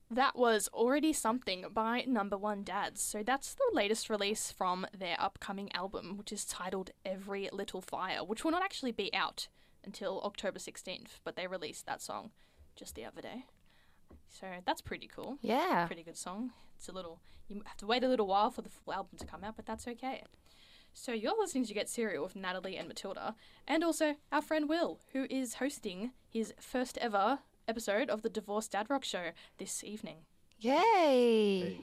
That was Already Something by Number One Dads. So that's the latest release from their upcoming album, which is titled Every Little Fire, which will not actually be out until October 16th, but they released that song just the other day. So that's pretty cool. Yeah. Pretty good song. You have to wait a little while for the full album to come out, but that's okay. So you're listening to Get Serial with Natalie and Matilda, and also our friend Will, who is hosting his first ever episode of the Divorced Dad Rock Show this evening. Yay! Hey.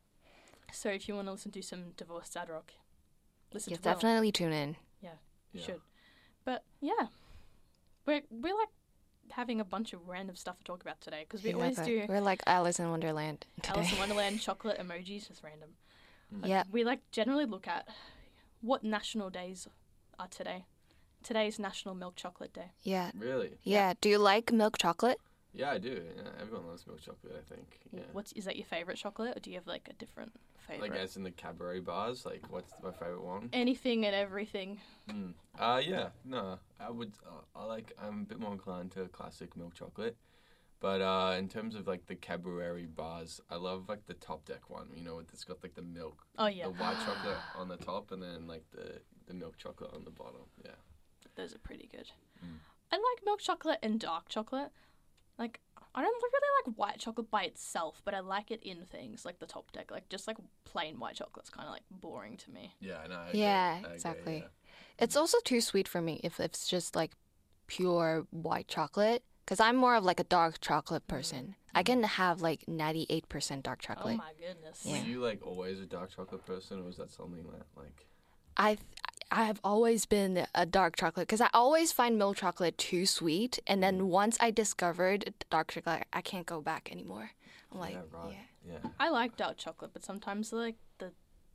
So if you want to listen to some Divorced Dad Rock, listen Yes, to Will. definitely tune in. You Yeah. should. But yeah, we're like having a bunch of random stuff to talk about today because we always do We're like Alice in Wonderland today. Alice in Wonderland chocolate emojis, just random. Yeah. We like generally look at what national days are today. Today's National Milk Chocolate Day. Yeah. Really? Yeah. Do you like milk chocolate? Yeah, I do. Yeah, everyone loves milk chocolate, I think. Yeah. Is that your favorite chocolate, or do you have like a different favorite? Like as in the cabaret bars, like what's my favorite one? Anything and everything. Yeah, no, I would. I'm a bit more inclined to classic milk chocolate, but in terms of like the cabaret bars, I love like the top deck one. You know, it's got like the milk, Oh yeah, the white chocolate on the top, and then like the milk chocolate on the bottom. Yeah. those are pretty good. I like milk chocolate and dark chocolate. Like, I don't really like white chocolate by itself, but I like it in things like the top deck. Like, just like plain white chocolate's kind of like boring to me. Yeah, no. Yeah, exactly. It's also too sweet for me if it's just like pure white chocolate. Because I'm more of like a dark chocolate person. I can have like 98% dark Oh chocolate. my goodness. Yeah. Were you like always a dark chocolate person, or was that something that like? I've always been a dark chocolate because I always find milk chocolate too sweet. And then once I discovered dark chocolate, I can't go back anymore. I'm like, Yeah, right. yeah. Yeah. I like dark chocolate, but sometimes like the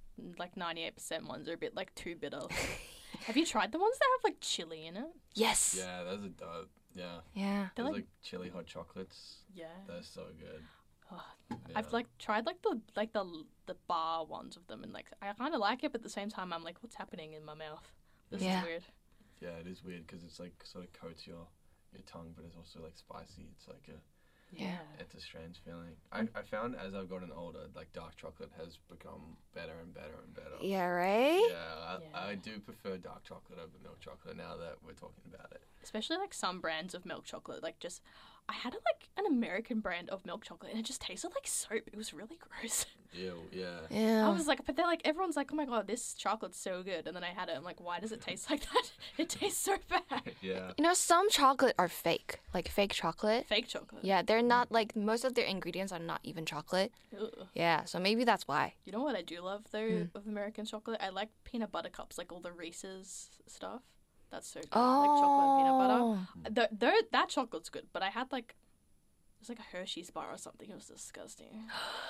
98% ones are a bit like too bitter. Have you tried the ones that have like chili in it? Yes. Yeah, those are dope. Yeah. Yeah. They're Those like- like chili hot chocolates. Yeah. They're so good. Oh, Yeah. I've like tried like the bar ones of them, and like I kind of like it, but at the same time I'm like, what's happening in my mouth? This Yeah. is weird. Yeah, it is weird because it's like sort of coats your tongue, but it's also like spicy. It's like Yeah. it's a strange feeling. I found as I've gotten older, like dark chocolate has become better and better and better. Yeah, right? Yeah, Yeah. I do prefer dark chocolate over milk chocolate now that we're talking about it. Especially like some brands of milk chocolate, like just I had like an American brand of milk chocolate, and it just tasted like soap. It was really gross. Ew, yeah. Yeah. I was like, but they're like, everyone's like, oh my god, this chocolate's so good, and then I had it. I'm like, why does it taste like that? It tastes so bad. Yeah. You know, some chocolate are fake, like fake chocolate. Fake chocolate. Yeah, they're not like most of their ingredients are not even chocolate. Ugh. Yeah, so maybe that's why. You know what I do love though of American chocolate? I like peanut butter cups, like all the Reese's stuff. That's so good. Like chocolate and peanut butter. That chocolate's good, but I had like it was like a Hershey's bar or something. It was disgusting.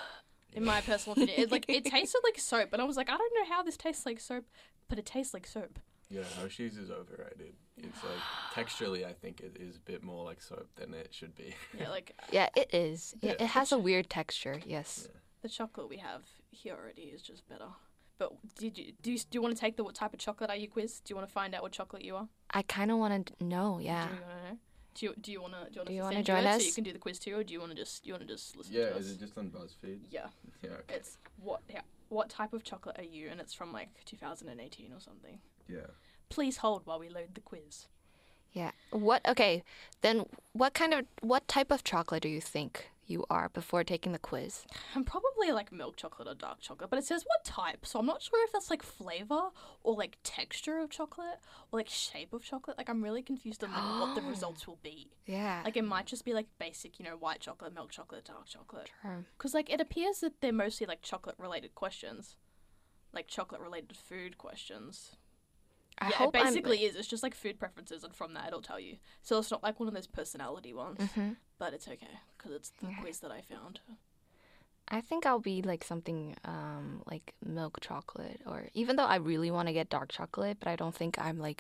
In my personal opinion, it tasted like soap, and I was like, I don't know how this tastes like soap, but it tastes like soap. Yeah, Hershey's is overrated. It's like texturally, I think it is a bit more like soap than it should be. Yeah, like Yeah, it is. It Yeah. has a weird texture. Yes. the chocolate we have here already is just better. But do you want to take the what type of chocolate are you quiz? Do you want to find out what chocolate you are? I kind of want to know. Yeah. Do you want to know? Do you want to Do you wanna send join it us? so you can do the quiz too, or do you want to just listen Yeah, to us? is it just on BuzzFeed? Yeah, Yeah, okay. it's what type of chocolate are you? And it's from like 2018 or something. Yeah. Please hold while we load the quiz. Yeah. Okay. Then what type of chocolate do you think you are before taking the quiz? I'm probably like milk chocolate or dark chocolate, but it says what type, so I'm not sure if that's like flavor or like texture of chocolate or like shape of chocolate. Like I'm really confused on like what the results will be. Yeah. Like it might just be like basic, white chocolate, milk chocolate, dark chocolate. True. Because like it appears that they're mostly like chocolate related questions, like chocolate related food questions. I Yeah, it hope basically is. It's just like food preferences, and from that it'll tell you. So it's not like one of those personality ones, but it's okay because it's the quiz that I found. I think I'll be like something like milk chocolate, or even though I really want to get dark chocolate, but I don't think I'm a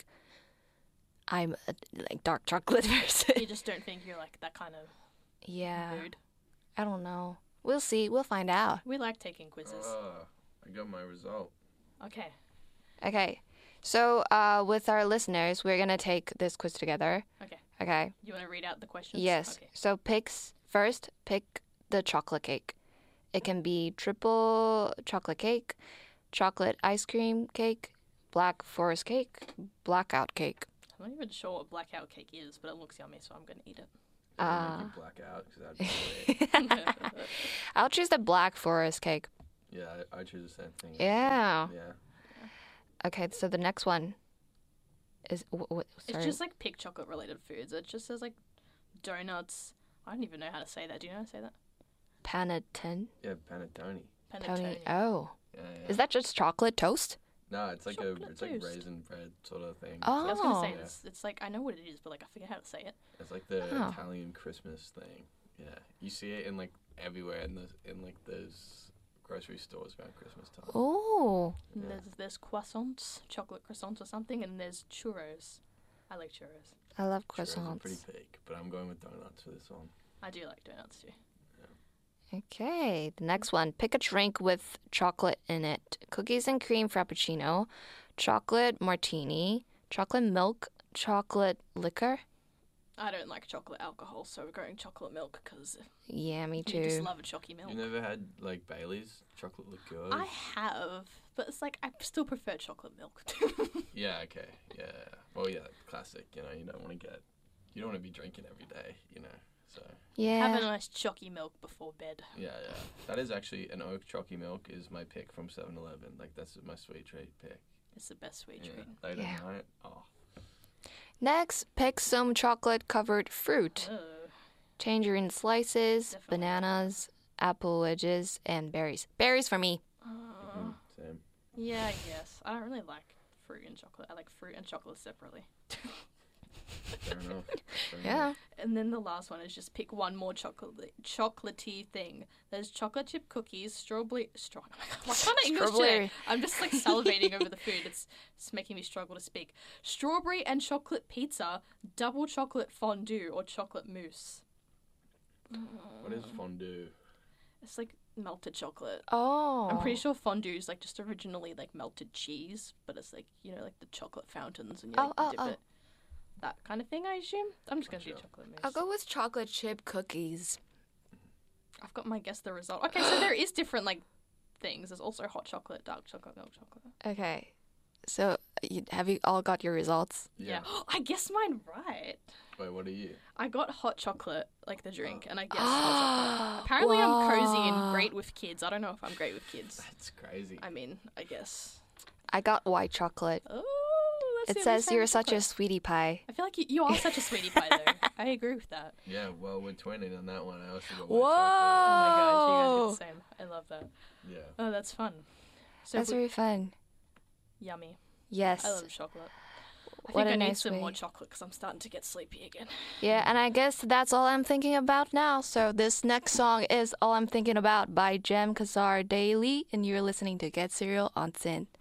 like dark chocolate person. You just don't think you're like that kind of Yeah. mood. I don't know. We'll see. We'll find out. We like taking quizzes. I got my result. Okay. Okay. So with our listeners, we're gonna take this quiz together. Okay. Okay. You want to read out the questions? Yes. Okay. So pick the chocolate cake. It can be triple chocolate cake, chocolate ice cream cake, black forest cake, blackout cake. I'm not even sure what blackout cake is, but it looks yummy, so I'm going to eat it. Make you black out because that'd be great. I'll choose the black forest cake. Yeah, I choose the same thing. Yeah. Yeah. Okay, so the next one is sorry. It's just like pick chocolate related foods. It just says like donuts. I don't even know how to say that. Do you know how to say that? Panettone. Yeah, panettone. Tony. Oh, Yeah, yeah. is that just chocolate toast? No, it's like Chocolate it's like toast. raisin bread sort of thing. Oh. I was gonna say Yeah. it's like I know what it is, but like I forget how to say it. It's like the Oh. Italian Christmas thing. Yeah, you see it in like everywhere in like those grocery stores around Christmas time. Oh, And Yeah. there's croissants, chocolate croissants or something, and there's churros. I like churros. I love Churros are croissants. pretty big, but I'm going with donuts for this one. I do like donuts too. Okay, the next one. Pick a drink with chocolate in it. Cookies and cream frappuccino, chocolate martini, chocolate milk, chocolate liquor. I don't like chocolate alcohol, so we're going chocolate milk because Yeah, me you just too. love a chalky milk. You never had like Bailey's chocolate liqueur? I have, but it's like I still prefer chocolate milk. Yeah. Okay. Yeah. Well, yeah. Classic. You know, you don't want to be drinking every day. You know. So Have a Yeah. nice chalky milk before bed. yeah. That is actually an oak chalky milk is my pick from 7-Eleven. Like that's my sweet treat pick. It's the best sweet Yeah. treat. Late Yeah. at night. Oh. Next, pick some chocolate covered fruit. Ugh. Tangerine slices, Definitely. bananas, apple wedges, and berries. Berries for me. Same. Yeah, I guess. I don't really like fruit and chocolate. I like fruit and chocolate separately. Fair enough. Fair Yeah. enough. And then the last one is just pick one more chocolatey thing. There's chocolate chip cookies, strawberry. What kind of English today? Strawberry. I'm just like salivating over the food. It's making me struggle to speak. Strawberry and chocolate pizza, double chocolate fondue, or chocolate mousse. What is fondue? It's like melted chocolate. Oh. I'm pretty sure fondue is like just originally like melted cheese, but it's like, you know, like the chocolate fountains and you like, Oh, dip oh. it. That kind of thing, I assume. I'm just going to do Sure. chocolate mousse. I'll go with chocolate chip cookies. I've got my guess the result. Okay, so there is different like things. There's also hot chocolate, dark chocolate, milk chocolate. Okay. So, have you all got your results? Yeah. I guessed mine right. Wait, what are you? I got hot chocolate, like the drink, and I guessed hot chocolate. Apparently I'm cozy and Wow. great with kids. I don't know if I'm great with kids. That's crazy. I mean, I guess. I got white chocolate. Oh, It says you're such a sweetie pie. I feel like you are such a sweetie pie, though. I agree with that. Yeah, well, we're twinning on that one. I also got Whoa! white Oh my gosh, you guys Oh. get the same. I love that. chocolate. Yeah. Oh, that's fun. So That's very fun. yummy. Yes. I love chocolate. I What think a I need nice some more way. chocolate because I'm starting to get sleepy again. Yeah, and I guess that's all I'm thinking about now. So this next song is All I'm Thinking About by Jem Kazar Daily, and you're listening to Get Cereal on Sin.